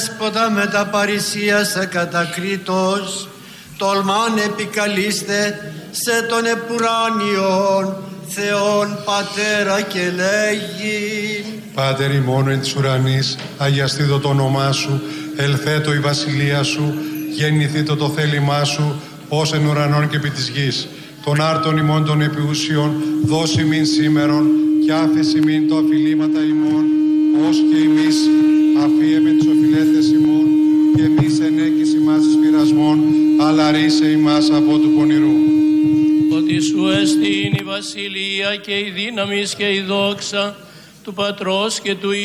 Δέσποτα με τα παρησίασα κατακρίτως, τολμάν επικαλείστε σε τον επουράνιον Θεόν Πατέρα και λέγει: Πάτερ ημών εν της ουρανής, αγιαστήτω το όνομά σου, ελθέτω η βασιλεία σου, γεννηθήτω το θέλημά σου, ως εν ουρανών και επί της γης. Των άρτων ημών των επιούσιων, δώσει μην σήμερον, κι άφεση μην το αφιλήματα ημών, ως και εμείς αφίεμε τις οφειλέτες ημών, και εμείς ενέκης ημάς εις πειρασμών, αλλά ρίσε ημάς από του πονηρού. Ότι σου εστίν η βασιλεία και η δύναμις και η δόξα του Πατρός και του